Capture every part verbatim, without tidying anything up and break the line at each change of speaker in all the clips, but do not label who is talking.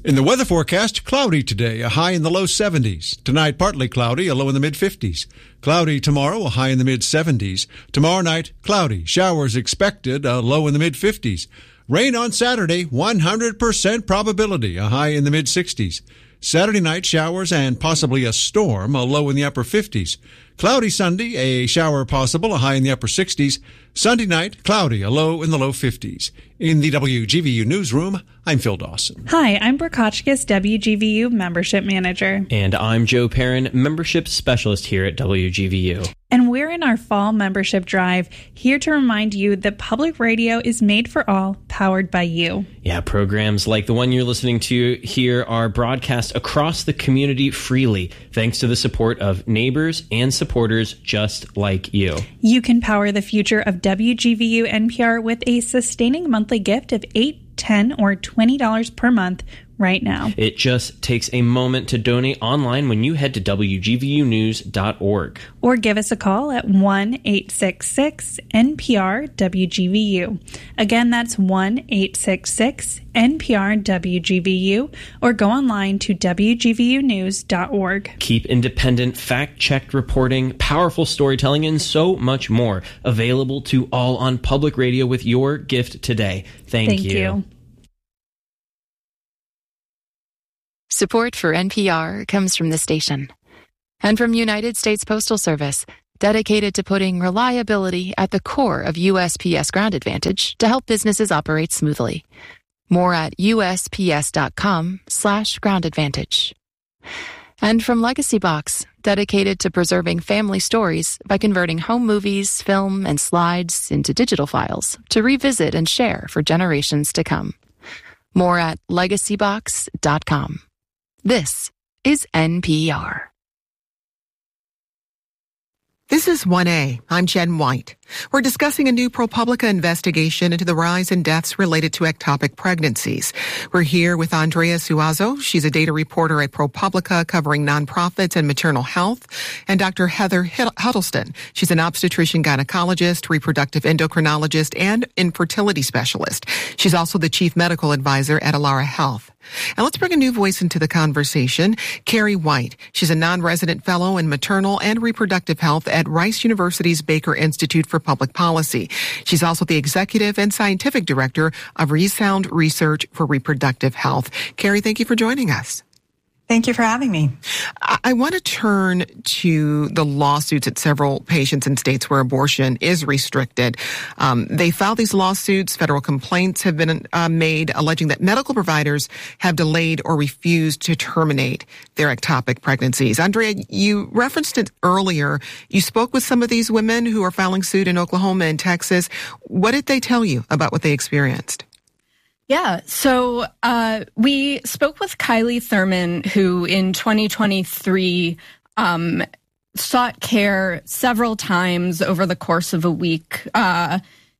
In the weather forecast, cloudy today, a high in the low seventies. Tonight, partly cloudy, a low in the mid-fifties. Cloudy tomorrow, a high in the mid-seventies. Tomorrow night, cloudy, showers expected, a low in the mid-fifties. Rain on Saturday, one hundred percent probability, a high in the mid-sixties. Saturday night, showers and possibly a storm, a low in the upper fifties. Cloudy Sunday, a shower possible, a high in the upper sixties. Sunday night, cloudy, a low in the low fifties. In the W G V U newsroom, I'm Phil Dawson.
Hi, I'm Brooke Hotchkiss, W G V U Membership Manager.
And I'm Joe Perrin, Membership Specialist here at W G V U.
And we're in our fall membership drive, here to remind you that public radio is made for all, powered by you.
Yeah, programs like the one you're listening to here are broadcast across the community freely, thanks to the support of neighbors and supporters just like you.
You can power the future of W G V U N P R with a sustaining monthly gift of eight dollars, ten dollars, or twenty dollars per month right now.
It just takes a moment to donate online when you head to W G V U news dot org.
Or give us a call at one eight six six N P R W G V U. Again, that's one eight six six N P R W G V U, or go online to W G V U news dot org.
Keep independent, fact-checked reporting, powerful storytelling, and so much more available to all on public radio with your gift today. Thank,
Thank
you.
you.
Support for N P R comes from the station and from United States Postal Service, dedicated to putting reliability at the core of U S P S Ground Advantage to help businesses operate smoothly. More at U S P S dot com slash ground advantage. And from Legacy Box, dedicated to preserving family stories by converting home movies, film, and slides into digital files to revisit and share for generations to come. More at legacy box dot com. This is N P R.
This is one A. I'm Jen White. We're discussing a new ProPublica investigation into the rise in deaths related to ectopic pregnancies. We're here with Andrea Suazo. She's a data reporter at ProPublica covering nonprofits and maternal health, and Doctor Heather Huddleston. She's an obstetrician gynecologist, reproductive endocrinologist, and infertility specialist. She's also the chief medical advisor at Alara Health. And let's bring a new voice into the conversation, Carrie White. She's a non-resident fellow in maternal and reproductive health at Rice University's Baker Institute for Public Policy. She's also the executive and scientific director of Resound Research for Reproductive Health. Carrie, thank you for joining us.
Thank you for having me.
I want to turn to the lawsuits at several patients in states where abortion is restricted. Um, they filed these lawsuits. Federal complaints have been uh, made alleging that medical providers have delayed or refused to terminate their ectopic pregnancies. Andrea, you referenced it earlier. You spoke with some of these women who are filing suit in Oklahoma and Texas. What did they tell you about what they experienced?
Yeah, so uh, we spoke with Kylie Thurman, who in twenty twenty-three um, sought care several times over the course of a week uh,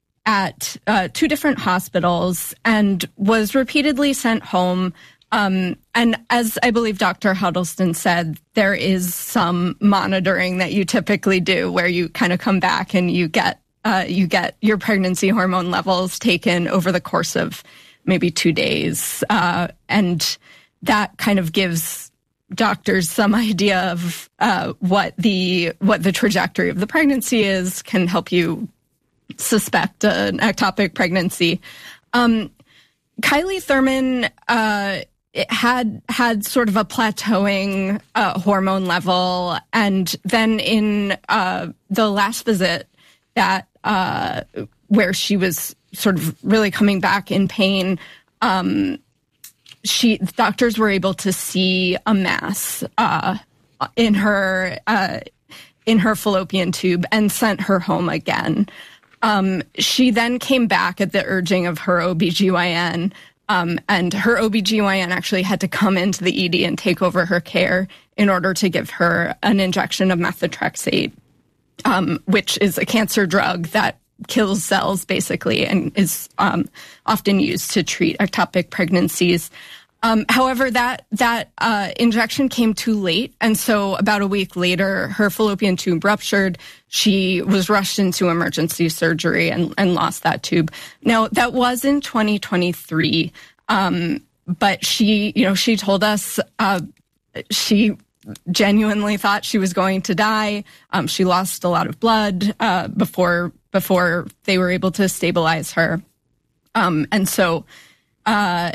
at uh, two different hospitals and was repeatedly sent home. Um, and as I believe Doctor Huddleston said, there is some monitoring that you typically do where you kind of come back and you get uh, you get your pregnancy hormone levels taken over the course of maybe two days. Uh, and that kind of gives doctors some idea of uh, what the what the trajectory of the pregnancy is, can help you suspect an ectopic pregnancy. Um, Kylie Thurman uh, had had sort of a plateauing uh, hormone level. And then in uh, the last visit that uh, where she was sort of really coming back in pain, um, she doctors were able to see a mass uh, in her uh, in her fallopian tube and sent her home again. Um, she then came back at the urging of her O B G Y N, um, and her O B G Y N actually had to come into the E D and take over her care in order to give her an injection of methotrexate, um, which is a cancer drug that kills cells, basically, and is um, often used to treat ectopic pregnancies. Um, however, that that uh, injection came too late, and so about a week later, her fallopian tube ruptured. She was rushed into emergency surgery and, and lost that tube. Now, that was in twenty twenty-three. Um, but she, you know, she told us uh, she genuinely thought she was going to die. Um, she lost a lot of blood uh, before before they were able to stabilize her, um, and so uh,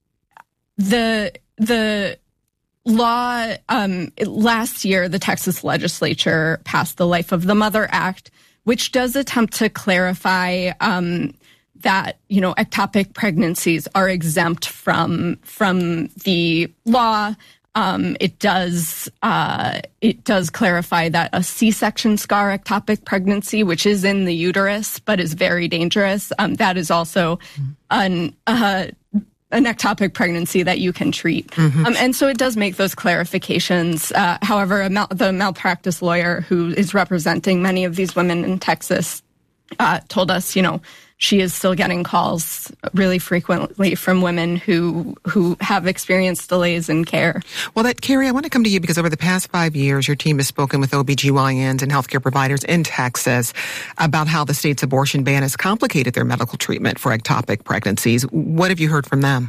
the the. Law, um, last year, the Texas legislature passed the Life of the Mother Act, which does attempt to clarify um, that, you know, ectopic pregnancies are exempt from from the law. Um, it does uh, it does clarify that a C-section scar ectopic pregnancy, which is in the uterus but is very dangerous, um, that is also an uh, an ectopic pregnancy that you can treat. Mm-hmm. Um, and so it does make those clarifications. Uh, however, a mal- the malpractice lawyer who is representing many of these women in Texas uh, told us, you know, she is still getting calls really frequently from women who who have experienced delays in care.
Well, that Carrie, I want to come to you because over the past five years, your team has spoken with O B G Y Ns and healthcare providers in Texas about how the state's abortion ban has complicated their medical treatment for ectopic pregnancies. What have you heard from them?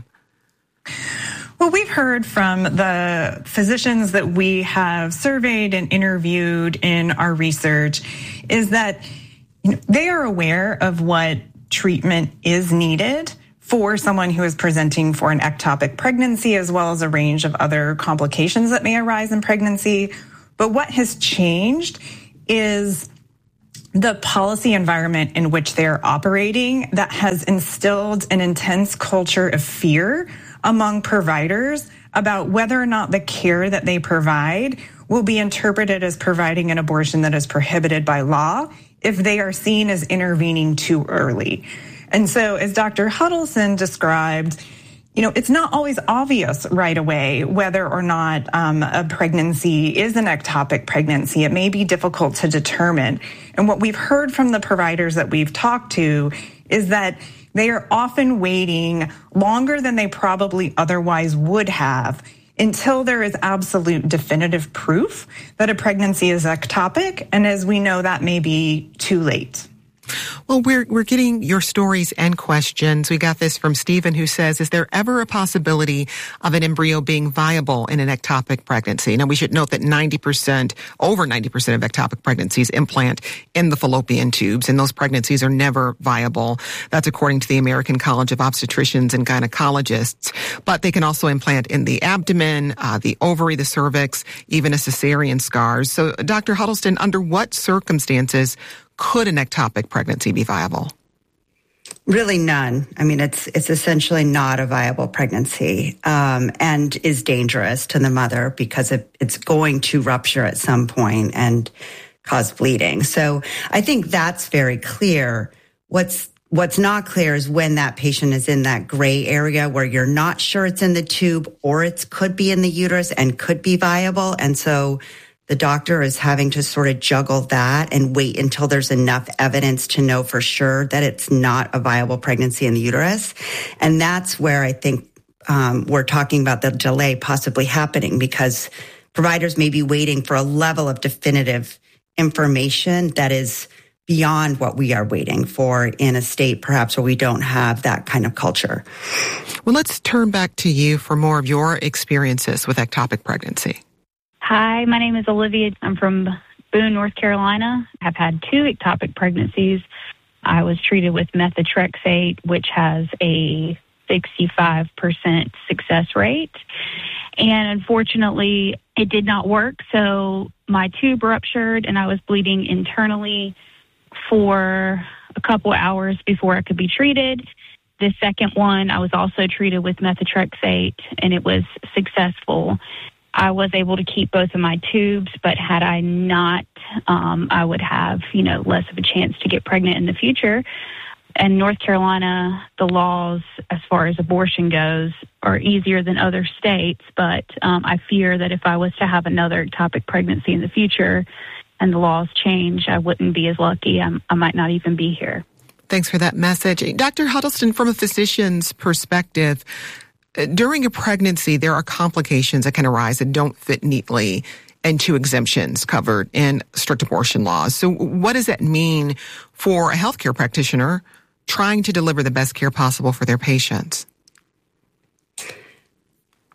Well, we've heard from the physicians that we have surveyed and interviewed in our research is that, you know, they are aware of what treatment is needed for someone who is presenting for an ectopic pregnancy, as well as a range of other complications that may arise in pregnancy. But what has changed is the policy environment in which they're operating that has instilled an intense culture of fear among providers about whether or not the care that they provide will be interpreted as providing an abortion that is prohibited by law if they are seen as intervening too early. And so, as Doctor Huddleston described, you know, it's not always obvious right away whether or not um, a pregnancy is an ectopic pregnancy. It may be difficult to determine. And what we've heard from the providers that we've talked to is that they are often waiting longer than they probably otherwise would have until there is absolute definitive proof that a pregnancy is ectopic. And as we know, that may be too late.
Well, we're we're getting your stories and questions. We got this from Stephen, who says, is there ever a possibility of an embryo being viable in an ectopic pregnancy? Now, we should note that ninety percent, over ninety percent of ectopic pregnancies implant in the fallopian tubes, and those pregnancies are never viable. That's according to the American College of Obstetricians and Gynecologists. But they can also implant in the abdomen, uh, the ovary, the cervix, even a cesarean scars. So, Doctor Huddleston, under what circumstances could an ectopic pregnancy be viable?
Really none. I mean, it's it's essentially not a viable pregnancy um, and is dangerous to the mother because it, it's going to rupture at some point and cause bleeding. So I think that's very clear. What's What's not clear is when that patient is in that gray area where you're not sure it's in the tube or it could be in the uterus and could be viable. And so the doctor is having to sort of juggle that and wait until there's enough evidence to know for sure that it's not a viable pregnancy in the uterus. And that's where I think um, we're talking about the delay possibly happening, because providers may be waiting for a level of definitive information that is beyond what we are waiting for in a state perhaps where we don't have that kind of culture.
Well, let's turn back to you for more of your experiences with ectopic pregnancy.
Hi, my name is Olivia. I'm from Boone, North Carolina. I've had two ectopic pregnancies. I was treated with methotrexate, which has a sixty-five percent success rate. And unfortunately, it did not work. So my tube ruptured and I was bleeding internally for a couple hours before I could be treated. The second one, I was also treated with methotrexate and it was successful. I was able to keep both of my tubes, but had I not, um, I would have, you know, less of a chance to get pregnant in the future. In North Carolina, the laws as far as abortion goes are easier than other states, but um, I fear that if I was to have another ectopic pregnancy in the future and the laws change, I wouldn't be as lucky. I'm, I might not even be here.
Thanks for that message. Doctor Huddleston, from a physician's perspective, during a pregnancy, there are complications that can arise that don't fit neatly into exemptions covered in strict abortion laws. So what does that mean for a healthcare practitioner trying to deliver the best care possible for their patients?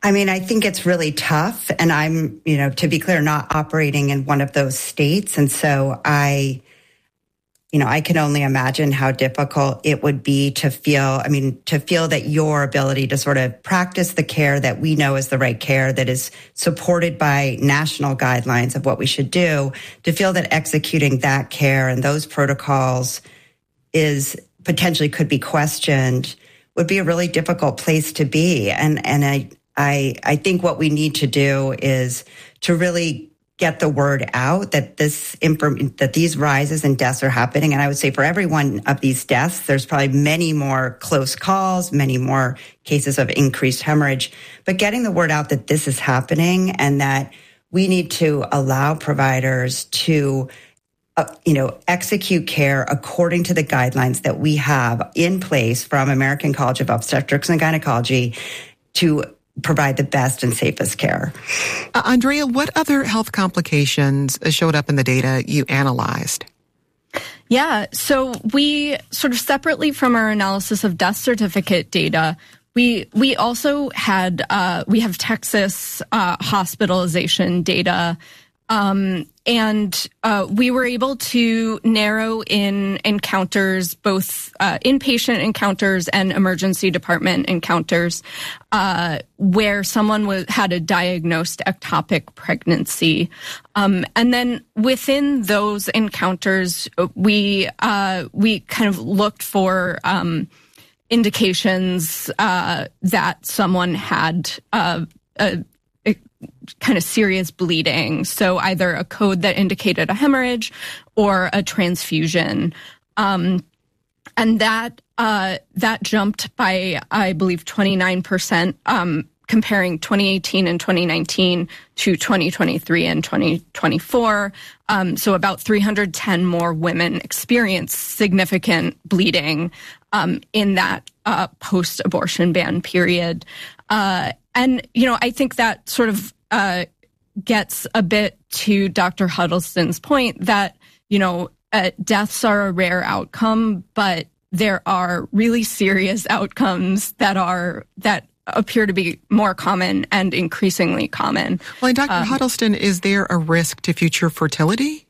I mean, I think it's really tough. And I'm, you know, to be clear, not operating in one of those states. And so I, you know, I can only imagine how difficult it would be to feel, I mean, to feel that your ability to sort of practice the care that we know is the right care, that is supported by national guidelines of what we should do, to feel that executing that care and those protocols is potentially could be questioned would be a really difficult place to be. And, and I, I, I think what we need to do is to really get the word out that this inform- that these rises in deaths are happening. And I would say for every one of these deaths, there's probably many more close calls, many more cases of increased hemorrhage. But getting the word out that this is happening and that we need to allow providers to Uh, you know, execute care according to the guidelines that we have in place from American College of Obstetrics and Gynecology to provide the best and safest care.
Uh, Andrea, what other health complications showed up in the data you analyzed?
Yeah, so we sort of separately from our analysis of death certificate data, we we also had, uh, we have Texas uh, hospitalization data. Um, and uh, we were able to narrow in encounters, both uh, inpatient encounters and emergency department encounters, uh, where someone was, had a diagnosed ectopic pregnancy. Um, and then within those encounters, we uh, we kind of looked for um, indications uh, that someone had uh, a kind of serious bleeding. So either a code that indicated a hemorrhage or a transfusion. Um, and that, uh, that jumped by, I believe, twenty-nine percent, um, comparing twenty eighteen and twenty nineteen to twenty twenty-three and twenty twenty-four. Um, so about three hundred ten more women experienced significant bleeding, um, in that, uh, post-abortion ban period. Uh, And, you know, I think that sort of uh, gets a bit to Doctor Huddleston's point that, you know, uh, deaths are a rare outcome, but there are really serious outcomes that are that appear to be more common and increasingly common.
Well, and Doctor
Um,
Huddleston, is there a risk to future fertility?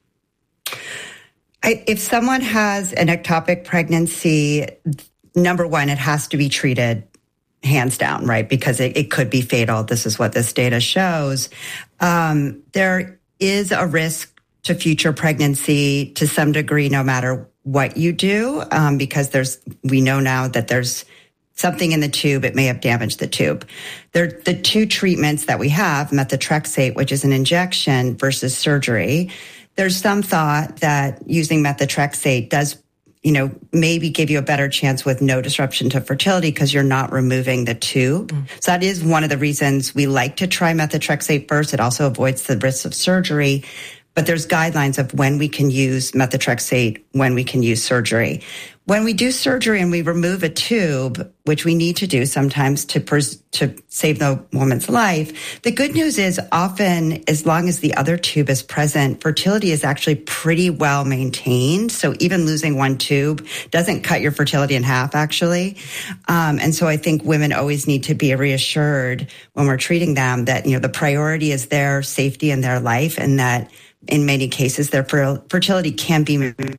I, if someone has an ectopic pregnancy, number one, it has to be treated hands down, right? Because it, it could be fatal. This is what this data shows. Um, there is a risk to future pregnancy to some degree, no matter what you do, um, because there's, we know now that there's something in the tube. It may have damaged the tube. There, the two treatments that we have, methotrexate, which is an injection, versus surgery. There's some thought that using methotrexate does, you know, maybe give you a better chance with no disruption to fertility because you're not removing the tube. Mm. So that is one of the reasons we like to try methotrexate first. It also avoids the risks of surgery. But there's guidelines of when we can use methotrexate, when we can use surgery. When we do surgery and we remove a tube, which we need to do sometimes to pers- to save the woman's life, the good news is often, as long as the other tube is present, fertility is actually pretty well maintained. So even losing one tube doesn't cut your fertility in half, actually. Um, and so I think women always need to be reassured when we're treating them that, you know, the priority is their safety and their life, and that in many cases their fertility can be moved.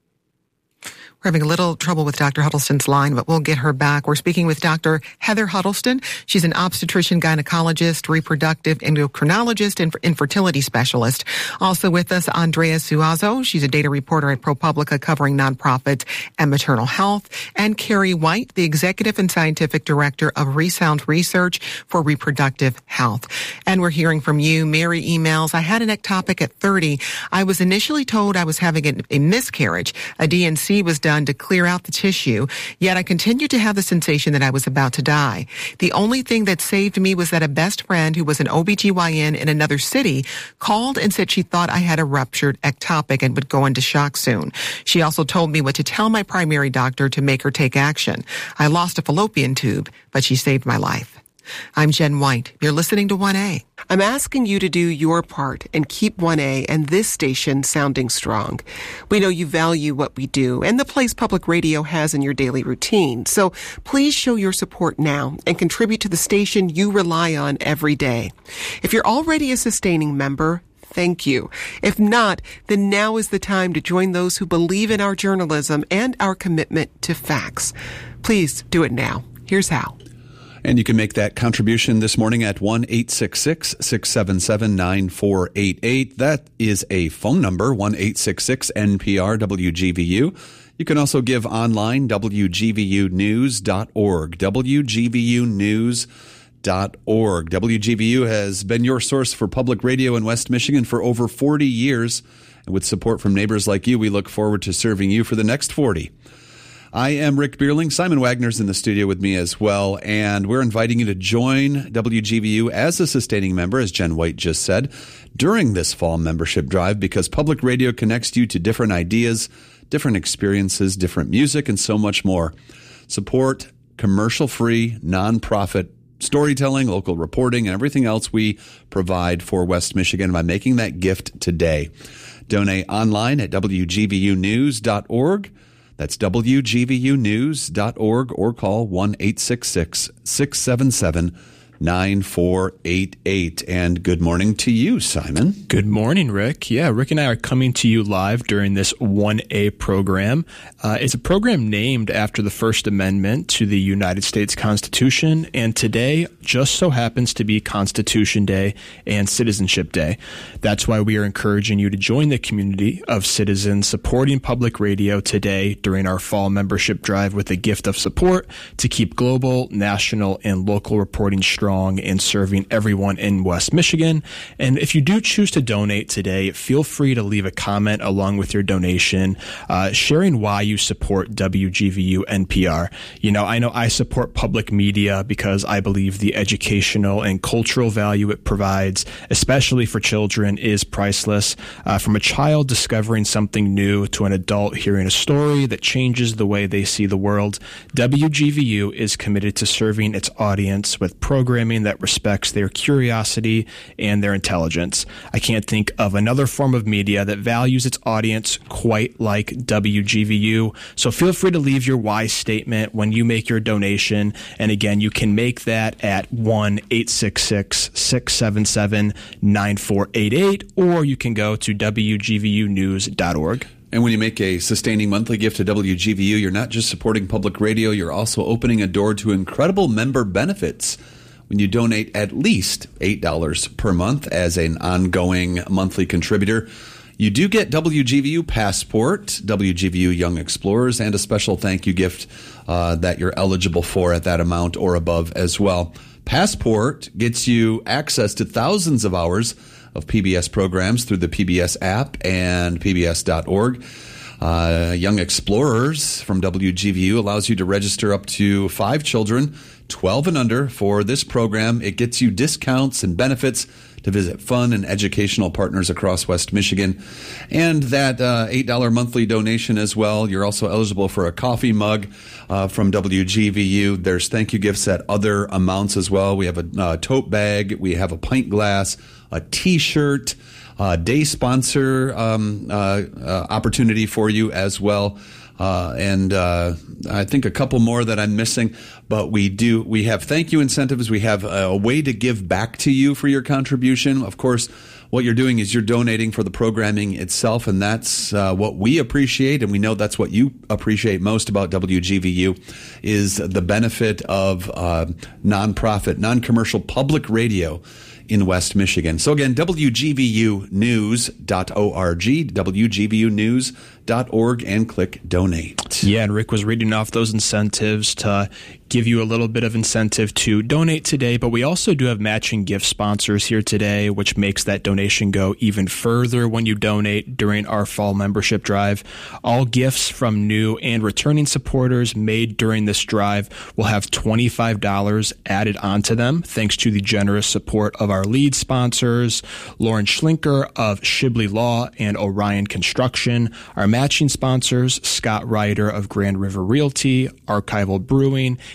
We're having a little trouble with Doctor Huddleston's line, but we'll get her back. We're speaking with Doctor Heather Huddleston. She's an obstetrician, gynecologist, reproductive endocrinologist, and infertility specialist. Also with us, Andrea Suazo. She's a data reporter at ProPublica covering nonprofits and maternal health. And Carrie White, the executive and scientific director of Resound Research for Reproductive Health. And we're hearing from you. Mary emails, I had an ectopic at thirty. I was initially told I was having a, a miscarriage. A D and C was done to clear out the tissue, yet I continued to have the sensation that I was about to die. The only thing that saved me was that a best friend who was an O B G Y N in another city called and said she thought I had a ruptured ectopic and would go into shock soon. She also told me what to tell my primary doctor to make her take action. I lost a fallopian tube, but she saved my life. I'm Jen White. You're listening to one A. I'm asking you to do your part and keep one A and this station sounding strong. We know you value what we do and the place public radio has in your daily routine. So please show your support now and contribute to the station you rely on every day. If you're already a sustaining member, thank you. If not, then now is the time to join those who believe in our journalism and our commitment to facts. Please do it now. Here's how.
And you can make that contribution this morning at one eight six six, six seven seven, nine four eight eight. That is a phone number, one eight six six N P R W G V U. You can also give online, W G V U news dot org, W G V U news dot org. W G V U has been your source for public radio in West Michigan for over forty years. And with support from neighbors like you, we look forward to serving you for the next forty. I am Rick Bierling. Simon Wagner's in the studio with me as well, and we're inviting you to join W G V U as a sustaining member, as Jen White just said, during this fall membership drive, because public radio connects you to different ideas, different experiences, different music, and so much more. Support commercial-free, nonprofit storytelling, local reporting, and everything else we provide for West Michigan by making that gift today. Donate online at W G V U news dot org. That's W G V U news dot org or call one eight six six, six seven seven, nine four eight eight. And good morning to you, Simon.
Good morning, Rick. Yeah, Rick and I are coming to you live during this one A program. Uh, it's a program named after the First Amendment to the United States Constitution, and today just so happens to be Constitution Day and Citizenship Day. That's why we are encouraging you to join the community of citizens supporting public radio today during our fall membership drive with a gift of support to keep global, national, and local reporting strong and serving everyone in West Michigan. And if you do choose to donate today, feel free to leave a comment along with your donation, uh, sharing why you support W G V U N P R. You know, I know I support public media because I believe the educational and cultural value it provides, especially for children, is priceless. Uh, from a child discovering something new to an adult hearing a story that changes the way they see the world, W G V U is committed to serving its audience with programming that respects their curiosity and their intelligence. I can't think of another form of media that values its audience quite like W G V U. So feel free to leave your why statement when you make your donation. And again, you can make that at one eight six six, six seven seven, nine four eight eight, or you can go to W G V U news dot org.
And when you make a sustaining monthly gift to W G V U, you're not just supporting public radio, you're also opening a door to incredible member benefits. When you donate at least eight dollars per month as an ongoing monthly contributor, you do get W G V U Passport, W G V U Young Explorers, and a special thank you gift uh, that you're eligible for at that amount or above as well. Passport gets you access to thousands of hours of P B S programs through the P B S app and P B S dot org. Uh, Young Explorers from W G V U allows you to register up to five children, twelve and under, for this program. It gets you discounts and benefits to visit fun and educational partners across West Michigan. And that uh, eight dollars monthly donation as well. You're also eligible for a coffee mug uh, from W G V U. There's thank you gifts at other amounts as well. We have a uh, tote bag. We have a pint glass, a T-shirt, Uh, day sponsor um, uh, uh, opportunity for you as well. Uh, and uh, I think a couple more that I'm missing, but we do, we have thank you incentives. We have a, a way to give back to you for your contribution. Of course, what you're doing is you're donating for the programming itself, and that's uh, what we appreciate, and we know that's what you appreciate most about W G V U is the benefit of uh, nonprofit, non-commercial public radio in West Michigan. So again, W G V U news dot org, W G V U news dot org, and click donate.
Yeah, and Rick was reading off those incentives to give you a little bit of incentive to donate today, but we also do have matching gift sponsors here today, which makes that donation go even further when you donate during our fall membership drive. All gifts from new and returning supporters made during this drive will have twenty-five dollars added onto them, thanks to the generous support of our lead sponsors, Lauren Schlinker of Shibley Law and Orion Construction, our matching sponsors, Scott Ryder of Grand River Realty, Archival Brewing,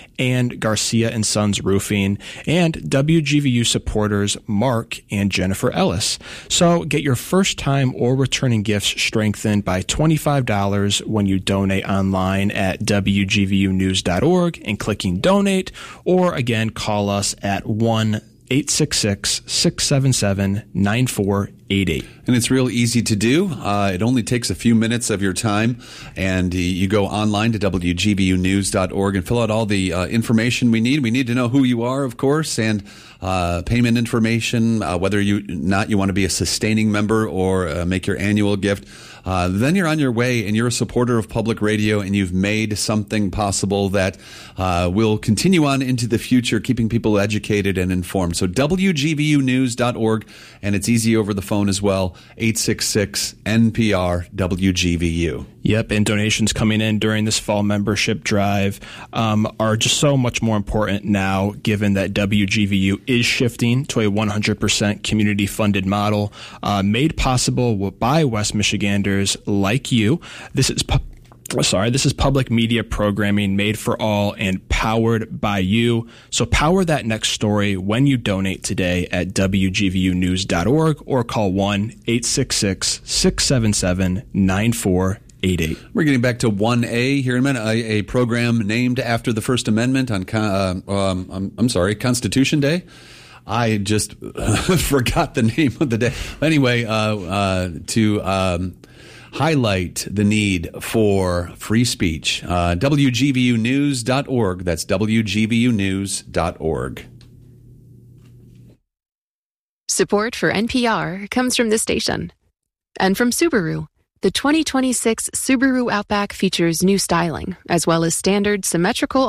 and Garcia and Sons Roofing, and W G V U supporters Mark and Jennifer Ellis. So get your first-time or returning gifts strengthened by twenty-five dollars when you donate online at W G V U news dot org and clicking donate, or again, call us at one eight six six, six seven seven, nine four eight eight.
And it's real easy to do. Uh, it only takes a few minutes of your time, and uh, you go online to W G V U news dot org and fill out all the uh, information we need. We need to know who you are, of course, and uh, payment information, uh, whether you not you want to be a sustaining member or uh, make your annual gift. Uh, then you're on your way, and you're a supporter of public radio, and you've made something possible that uh, will continue on into the future, keeping people educated and informed. So W G V U news dot org, and it's easy over the phone as well, eight six six N P R W G V U.
Yep, and donations coming in during this fall membership drive um, are just so much more important now, given that W G V U is shifting to a one hundred percent community-funded model uh, made possible by West Michiganders like you. This is pu- Sorry, this is public media programming made for all and powered by you. So power that next story when you donate today at W G V U news dot org or call one eight six six, six seven seven, nine four eight eight.
We're getting back to one A here in a minute, a, a program named after the First Amendment on, uh, um, I'm, I'm sorry, Constitution Day. I just uh, forgot the name of the day. Anyway, uh, uh, to um, highlight the need for free speech, uh, W G V U news dot org. That's W G V U news dot org.
Support for N P R comes from this station. And from Subaru. The twenty twenty-six Subaru Outback features new styling, as well as standard symmetrical